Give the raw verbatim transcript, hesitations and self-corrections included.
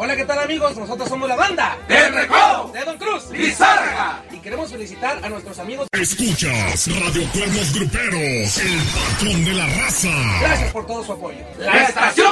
Hola, ¿qué tal, amigos? Nosotros somos la banda ¡Del Recodo! de Don Cruz ¡Lizárraga! y queremos felicitar a nuestros amigos. Escuchas Radio Cuernos Gruperos, el patrón de la raza. Gracias por todo su apoyo. ¡La estación